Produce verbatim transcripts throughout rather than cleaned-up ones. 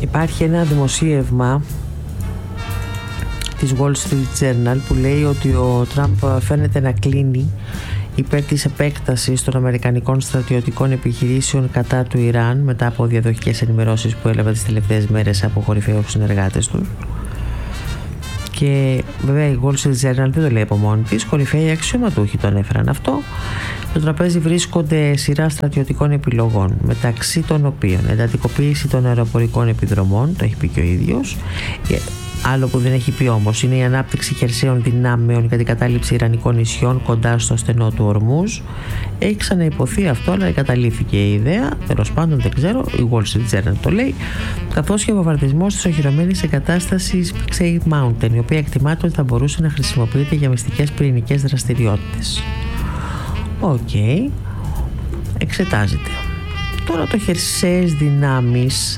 Υπάρχει ένα δημοσίευμα της Wall Street Journal που λέει ότι ο Τραμπ φαίνεται να κλείνει υπέρ της επέκτασης των αμερικανικών στρατιωτικών επιχειρήσεων κατά του Ιράν μετά από διαδοχικές ενημερώσεις που έλαβε τις τελευταίες μέρες από κορυφαίους συνεργάτες του. Και βέβαια η Wall Street Journal δεν το λέει από μόνη της, κορυφαίοι αξιωματούχοι το ανέφεραν αυτό. Στο τραπέζι βρίσκονται σειρά στρατιωτικών επιλογών, μεταξύ των οποίων εντατικοποίηση των αεροπορικών επιδρομών, το έχει πει και ο ίδιος. Άλλο που δεν έχει πει όμως είναι η ανάπτυξη χερσαίων δυνάμεων για την κατάληψη ιρανικών νησιών κοντά στο στενό του Ορμούζ. Έχει ξαναϋποθεί αυτό, αλλά εγκαταλείφθηκε η ιδέα. Τέλος πάντων, δεν ξέρω, η Wall Street Journal το λέει. Καθώς και ο βομβαρδισμός της οχυρωμένης εγκατάστασης Pixade Mountain, η οποία εκτιμάται ότι θα μπορούσε να χρησιμοποιείται για μυστικές πυρηνικές δραστηριότητες. Οκ, okay. Εξετάζεται. Τώρα το χερσαίες δυνάμεις.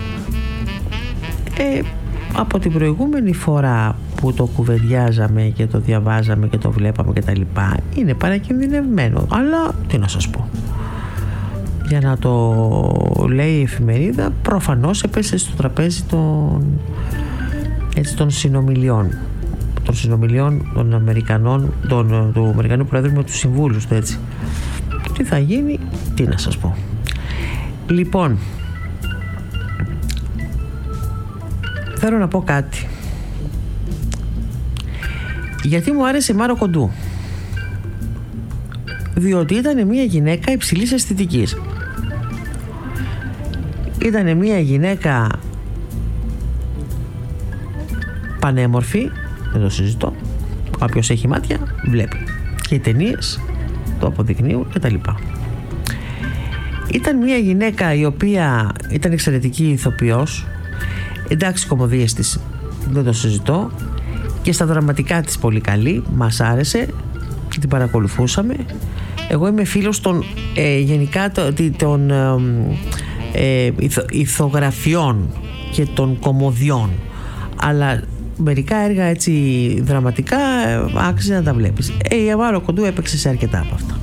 Ε, από την προηγούμενη φορά που το κουβεντιάζαμε και το διαβάζαμε και το βλέπαμε και τα λοιπά, είναι παρακινδυνευμένο, αλλά τι να σας πω, για να το λέει η εφημερίδα, προφανώς έπεσε στο τραπέζι των, έτσι, των συνομιλιών των συνομιλιών των Αμερικανών, των, του Αμερικανού Πρόεδρου με τους συμβούλους του, έτσι. Τι θα γίνει, τι να σας πω. Λοιπόν, θέλω να πω κάτι. Γιατί μου άρεσε η Μάρο Κοντού? Διότι ήταν μια γυναίκα υψηλής αισθητικής. Ήταν μια γυναίκα πανέμορφη, δεν το συζητώ. Όποιος έχει μάτια βλέπει. Και οι ταινίες το αποδεικνύουν και τα λοιπά. Ήταν μια γυναίκα η οποία ήταν εξαιρετική ηθοποιός. Εντάξει, κωμωδίες της δεν το συζητώ, και στα δραματικά της πολύ καλή, μας άρεσε και την παρακολουθούσαμε. Εγώ είμαι φίλος των ε, γενικά των ε, ηθο, ηθογραφιών και των κωμωδιών, αλλά μερικά έργα έτσι δραματικά ε, άξιζε να τα βλέπεις. Ε, η Μάρο Κοντού έπαιξε σε αρκετά από αυτά.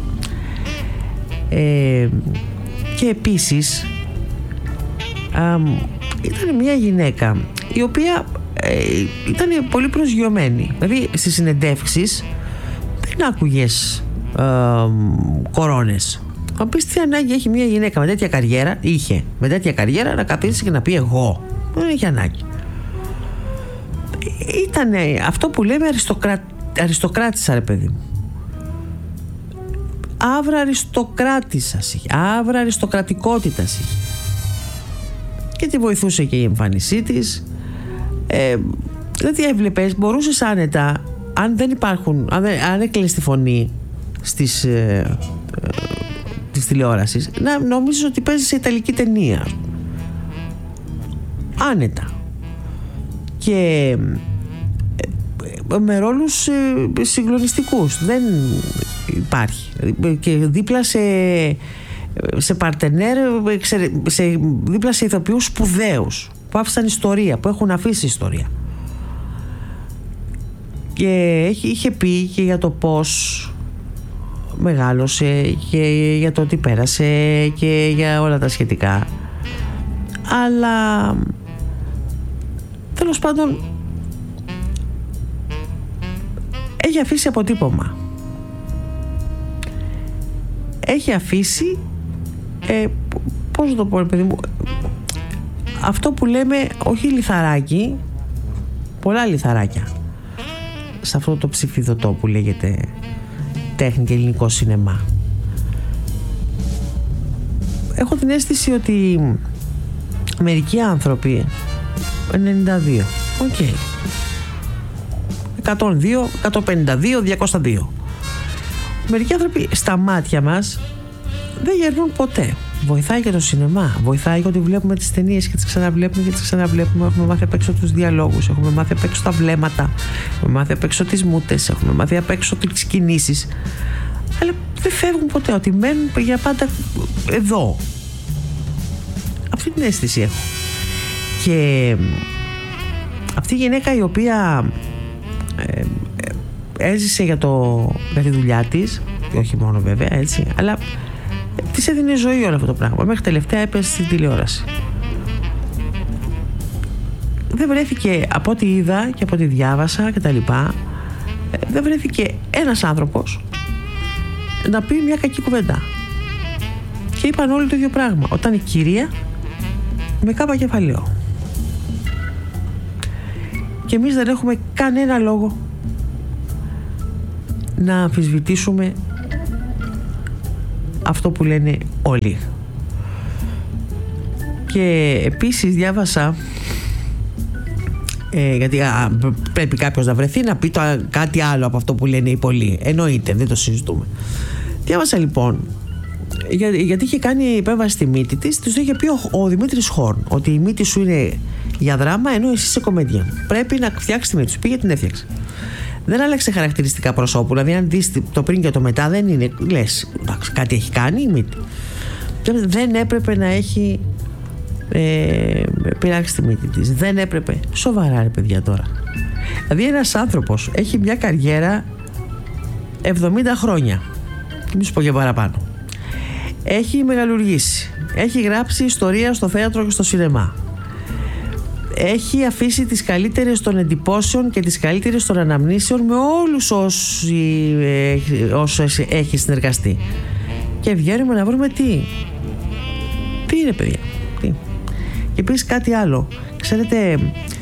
Ε, και επίσης α, ήταν μια γυναίκα η οποία ε, ήταν πολύ προσγειωμένη. Δηλαδή στις συνεντεύξεις δεν άκουγες ε, κορώνες. Θα πεις τι ανάγκη έχει μια γυναίκα με τέτοια καριέρα, είχε με τέτοια καριέρα, να καθίσει και να πει εγώ? Δεν έχει ανάγκη. Ήταν αυτό που λέμε αριστοκρα... αριστοκράτησα, ρε παιδί μου. Άβρα αριστοκράτησας είχε, άβρα αριστοκρατικότητας είχε. Και τη βοηθούσε και η εμφάνισή της. Ε, δηλαδή έβλεπες, μπορούσες άνετα, αν δεν υπάρχουν, αν, δεν, αν έκλαις τη φωνή στις, ε, ε, της τηλεόρασης, να νομίζεις ότι παίζεις σε ιταλική ταινία. Άνετα. Και ε, με ρόλους ε, συγκλονιστικούς. Δεν υπάρχει. Και δίπλα σε σε παρτενέρ, σε, δίπλα σε ηθοποιούς σπουδαίους που άφησαν ιστορία, που έχουν αφήσει ιστορία. Και είχε πει και για το πώς μεγάλωσε και για το τι πέρασε και για όλα τα σχετικά. Αλλά τέλος πάντων έχει αφήσει αποτύπωμα. Έχει αφήσει ε, πώς να το πω, παιδί μου, αυτό που λέμε, όχι λιθαράκι, πολλά λιθαράκια σε αυτό το ψηφιδωτό που λέγεται τέχνη και ελληνικό σινεμά. Έχω την αίσθηση ότι μερικοί άνθρωποι ενενήντα δύο, οκ, okay. εκατόν δύο, εκατόν πενήντα δύο, διακόσια δύο. Μερικοί άνθρωποι στα μάτια μας δεν γερνούν ποτέ. Βοηθάει για το σινεμά, βοηθάει γιατί βλέπουμε τις ταινίες και τις ξαναβλέπουμε και τις ξαναβλέπουμε. Έχουμε μάθει απ' έξω τους διαλόγους, έχουμε μάθει απ' έξω τα βλέμματα, έχουμε μάθει απ' έξω τις μούτες, έχουμε μάθει απ' έξω τις κινήσεις. Αλλά δεν φεύγουν ποτέ, ότι μένουν για πάντα εδώ. Αυτή την αίσθηση έχω. Και αυτή η γυναίκα η οποία ε, έζησε για, το, για τη δουλειά της, και όχι μόνο βέβαια, έτσι, αλλά της έδινε ζωή όλο αυτό το πράγμα. Μέχρι τελευταία έπεσε στην τηλεόραση. δεν βρέθηκε, από ό,τι είδα και από ό,τι διάβασα και τα λοιπά, δεν βρέθηκε ένας άνθρωπος να πει μια κακή κουβέντα. Και είπαν όλοι το ίδιο πράγμα. Όταν η κυρία με κάπα κεφαλαίο. Και εμείς δεν έχουμε κανένα λόγο να αμφισβητήσουμε αυτό που λένε όλοι. Και επίσης διάβασα, ε, γιατί α, πρέπει κάποιος να βρεθεί να πει το, κάτι άλλο από αυτό που λένε οι πολλοί. Εννοείται, δεν το συζητούμε. Διάβασα λοιπόν, για, γιατί είχε κάνει επέμβαση στη μύτη της, τους είχε πει ο, ο Δημήτρης Χόρν ότι η μύτη σου είναι για δράμα ενώ εσύ είσαι κομμέντια. Πρέπει να φτιάξει τη μύτη σου. Πήγε, την έφτιαξε. Δεν άλλαξε χαρακτηριστικά προσώπου. Δηλαδή, αν δεις το πριν και το μετά, δεν είναι. Λες, εντάξει, κάτι έχει κάνει η μύτη. Δεν έπρεπε να έχει ε, πειράξει τη μύτη της. Δεν έπρεπε. Σοβαρά, ρε παιδιά τώρα. Δηλαδή, ένας άνθρωπος έχει μια καριέρα εβδομήντα χρόνια. Μη σου πω και παραπάνω. Έχει μεγαλουργήσει. Έχει γράψει ιστορία στο θέατρο και στο σινεμά. Έχει αφήσει τις καλύτερες των εντυπώσεων και τις καλύτερες των αναμνήσεων με όλους όσοι, όσους έχει συνεργαστεί. Και βγαίνουμε να βρούμε τι. Τι είναι, παιδιά. Τι. Και επίσης κάτι άλλο. Ξέρετε,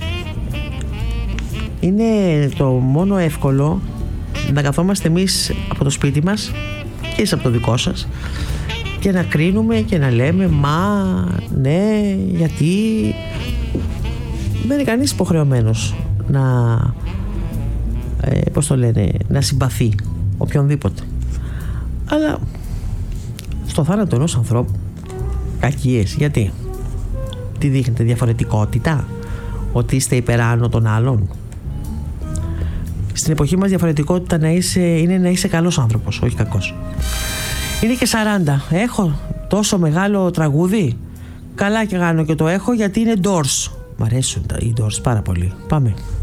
είναι το μόνο εύκολο να καθόμαστε εμείς από το σπίτι μας και εσείς από το δικό σας και να κρίνουμε και να λέμε μα, ναι, γιατί... Δεν είναι κανείς υποχρεωμένος να, ε, πώς το λένε, να συμπαθεί οποιονδήποτε. Αλλά στο θάνατο ενός ανθρώπου κακίες. Γιατί? Τι δείχνετε, διαφορετικότητα? Ότι είστε υπεράνω των άλλων? Στην εποχή μας διαφορετικότητα να είσαι, είναι να είσαι καλός άνθρωπος, όχι κακός. Είναι και σαράντα. Έχω τόσο μεγάλο τραγούδι. Καλά και κάνω και το έχω γιατί είναι Doors. Μ' αρέσουν οι Doors πάρα πολύ. Πάμε.